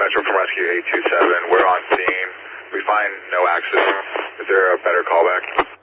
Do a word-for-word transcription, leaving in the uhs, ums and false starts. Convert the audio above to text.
Metro from Rescue eight two seven. We're on scene. We find no accident. Is there a better callback?